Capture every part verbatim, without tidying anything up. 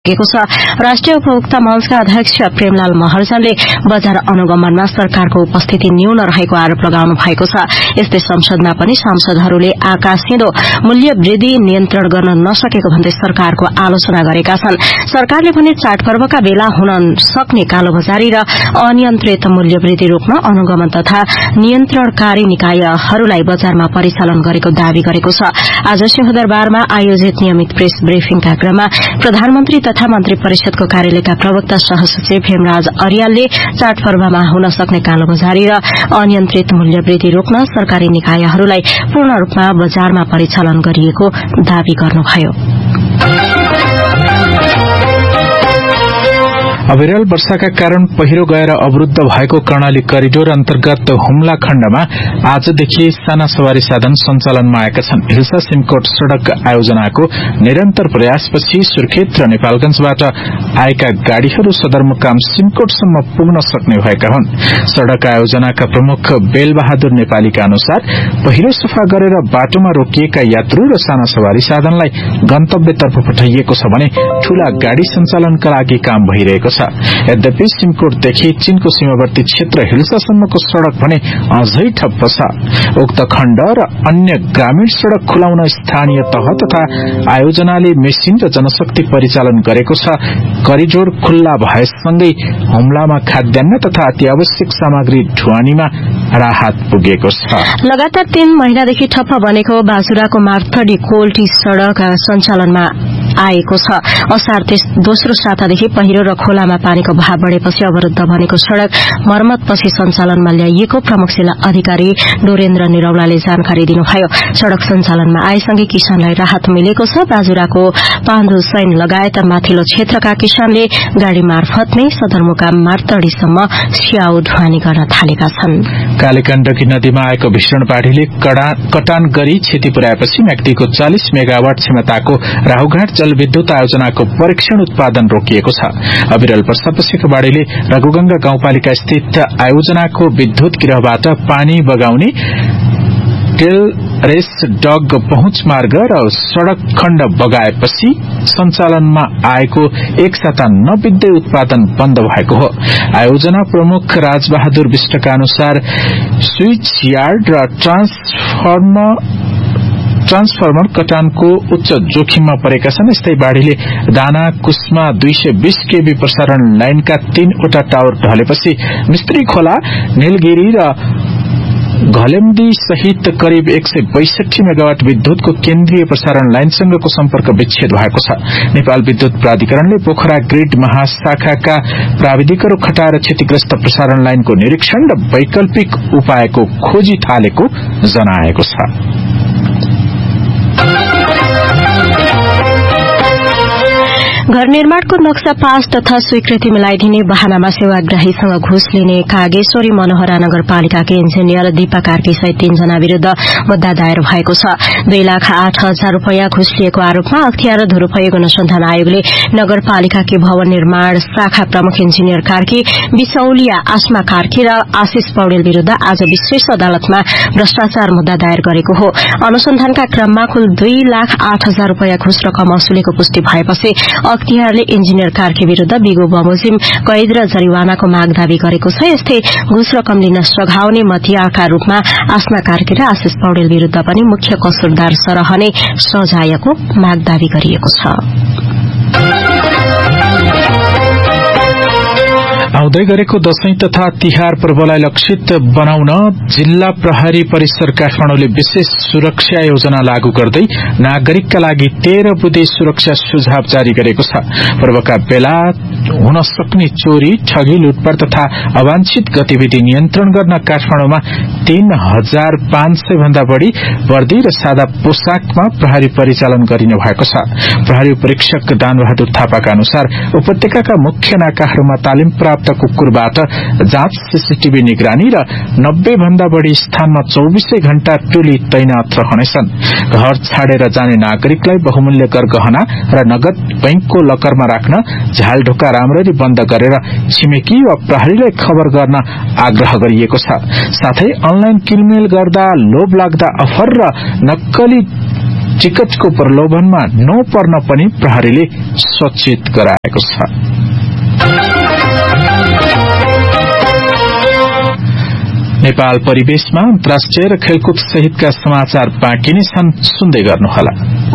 छ। राष्ट्रिय उपभोक्ता मंचका अध्यक्ष प्रेमलाल महर्जनले बजार अनुगमनमा सरकारको उपस्थिति न्यून रहेको आरोप लगाउनु भएको छ। यस्तै संसदमा पनि सांसदहरूले आकाशहिँदो मूल्य वृद्धि नियन्त्रण गर्न नसकेको भन्दै सरकारको आलोचना गरेका छन्। सरकारले भने चाडपर्वका बेला हुन सक्ने कालोबजारी र अनियन्त्रित मूल्य वृद्धि रोक्न अनुगमन तथा नियन्त्रणकारी निकायहरूलाई बजारमा परिचालन गरेको दावी गरेको छ। आज सिंहदरबारमा आयोजित नियमित प्रेस ब्रिफिङका क्रममा प्रधानमन्त्री तथा मन्त्री परिषदको कार्यालयका प्रवक्ता सहसचिव हेमराज अर्यालले चाडपर्वमा हुन सक्ने कालोबजारी र अनियन्त्रित मूल्य वृद्धि रोक्न सरकारी निकायहरूलाई पूर्ण रूपमा बजारमा परिचालन गरिएको दावी गर्नुभयो। अविरल वर्षाका कारण पहिरो गएर अवरुद्ध भएको कर्णाली करिडोर अन्तर्गत हुम्ला खण्डमा आजदेखि साना सवारी साधन सञ्चालनमा आएका छन्। हिल्सा सिमकोट सड़क आयोजनाको निरन्तर प्रयासपछि सुर्खेत र नेपालगंजबाट आएका गाड़ीहरू सदरमुकाम सिमकोटसम्म पुग्न सक्ने भएका हुन्। सड़क आयोजनाका प्रमुख बेलबहादुर नेपालीका अनुसार पहिरो सफा गरेर बाटोमा रोकिएका यात्रु र साना सवारी साधनलाई गन्तव्यतर्फ पठाइएको छ भने ठूला गाड़ी सञ्चालनका लागि काम भइरहेको छ। यद्यपि सिमकोटदेखि चीनको सीमावर्ती क्षेत्र हिल्सासम्मको सड़क भने अझै ठप्प छ। उक्त खण्ड र अन्य ग्रामीण सड़क खुलाउन स्थानीय तह तथा आयोजनाले मेसिन र जनशक्ति परिचालन गरेको छ। करिडोर खुल्ला भएसँगै हुम्लामा खाद्यान्न तथा अत्यावश्यक सामग्री ढुवानीमा राहत पुगेको छ। लगातार तीन महिनादेखि ठप्प बनेको बाजुराको मार्थडी कोल्टी सड़क सञ्चालनमा आएको छ। असार दोस्रो सातादेखि पहिरो र खोलामा पानीको भाव बढ़ेपछि अवरुद्ध बनेको सड़क मर्मतपछि सञ्चालनमा ल्याइएको प्रमुख जिल्ला अधिकारी डोरेन्द्र निरौलाले जानकारी दिनुभयो। सड़क सञ्चालनमा आएसँगै किसानलाई राहत मिलेको छ। बाजुराको पाण्डु सैन लगायत माथिल्लो क्षेत्रका किसानले गाड़ी मार्फत नै सदरमुकाम मार्तडीसम्म स्याउ ढुवानी गर्न थालेका छन्। कालीगण्डकी नदीमा आएको भीषण बाढ़ीले कटान गरी क्षति पुर्याएपछि म्याग्दीको चालीस मेगावाट क्षमताको राहुघाट जलविद्युत आयोजनाको परीक्षण उत्पादन रोकिएको छ। अविरल वर्षापछिको बाढ़ीले रघुगंगा गाउँपालिका स्थित आयोजनाको विद्युत गृहबाट पानी बगाउने टेल रेस डग पहुँच मार्ग र सड़क खण्ड बगाएपछि सञ्चालनमा आएको एक साता नबित्दै उत्पादन बन्द भएको हो। आयोजना प्रमुख राजबहादुर विष्टका अनुसार स्विच यार्ड र ट्रान्सफर्मर ट्रान्सफर्मर कटानको उच्च जोखिममा परेका छन्। यस्तै बाढ़ीले दाना कुस्मा दुई सय बीस केबी प्रसारण लाइनका तीनवटा टावर ढलेपछि मिस्त्री खोला नीलगिरी र घलेम्दी सहित करिब एक सय बैसठी मेगावाट विद्युतको केन्द्रीय प्रसारण लाइनसँगको सम्पर्क विच्छेद भएको छ। नेपाल विद्युत प्राधिकरणले पोखरा ग्रिड महाशाखाका प्राविधिकहरू खटाएर क्षतिग्रस्त प्रसारण लाइनको निरीक्षण र वैकल्पिक उपायको खोजी थालेको जनाएको छ। घर निर्माणको नक्सा पास तथा स्वीकृति मिलाइदिने बहानामा सेवाग्राहीसँग घुस लिने कागेश्वरी मनोहरा नगरपालिकाकी इन्जिनियर दीपा कार्की सहित तीनजना विरूद्ध मुद्दा दायर भएको छ। दुई लाख आठ हजार रूपियाँ घुस लिएको आरोपमा अख्तियार दुरूपयोग अनुसन्धान आयोगले नगरपालिकाकी भवन निर्माण शाखा प्रमुख इन्जिनियर कार्की, बिसौलिया आसमा कार्की र आशिष पौडेल विरूद्ध आज विशेष अदालतमा भ्रष्टाचार मुद्दा दायर गरेको हो। अनुसन्धानका क्रममा कुल दुई लाख आठ हजार रूपियाँ घुस रकम वसूलेको पुष्टि भएपछि अख्तियारले इन्जिनियर कार्की विरूद्ध बिगो बमोजिम कैद र जरिवानाको माग दावी गरेको छ। यस्तै घुस रकम लिन सघाउने मतियाका रूपमा आसमा कार्की र आशिष पौडेल विरूद्ध पनि मुख्य कसुरदार सरहने सजायको माग दावी गरिएको छ। आउँदै गरेको दशैं तथा तिहार पर्वलाई लक्षित बनाउन जिल्ला प्रहरी परिसर काठमाडौँले विशेष सुरक्षा योजना लागू गर्दै नागरिकका लागि तेह्र बुँदे सुरक्षा सुझाव जारी गरेको छ। पर्वका बेला हुन सक्ने चोरी, ठगी, लुटपाट तथा अवांछित गतिविधि नियन्त्रण गर्न काठमाडौँमा तीन हजार पाँच सय भन्दा बढ़ी वर्दी र सादा पोसाकमा प्रहरी परिचालन गरिने भएको छ। प्रहरी परीक्षक दानबहादुर थापाका अनुसार उपत्यकाका मुख्य नाकाहरूमा तालिम प्राप्त कुकुरबाट जाँच, सीसीटीभी निगरानी र नब्बे भन्दा बढ़ी स्थानमा चौबीसै घण्टा टोली तैनात रहनेछन्। घर छाडेर जाने नागरिकलाई बहुमूल्य गरगहना र नगद बैंकको लकरमा राख्न झालढोका राम्ररी बन्द गरेर छिमेकी वा प्रहरीलाई खबर गर्न आग्रह गरिएको छ। साथै अनलाइन किनमेल गर्दा लोभ लाग्दा अफर र नक्कली जिकचको प्रलोभनमा नपर्न पनि प्रहरीले सचेत गराएको छ। नेपाल परिवेशमा अन्तर्राष्ट्रिय र खेलकुद सहितका समाचार बाँकी नै छन्, सुन्दै गर्नुहोला।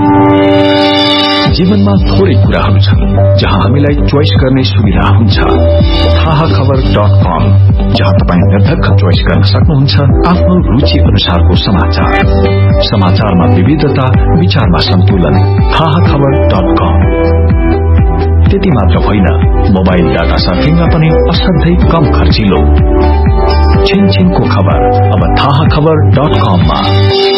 जीवनमा थोरै कुराहरू छन् जहाँ हामीलाई चोइस गर्ने सुविधा हुन्छ। थाहा खबर डट कम, जहाँ तपाईँ निर्धक्क चोइस गर्न सक्नुहुन्छ आफ्नो रुचि अनुसारको समाचार। समाचारमा विविधता, विचारमा सन्तुलन। थाहा खबर डट कम। त्यति मात्र होइन, मोबाइल डाटा सर्फिङमा पनि असाध्यै कम खर्चिलो। छिनछिनको खबर अब थाहा खबर डट कममा।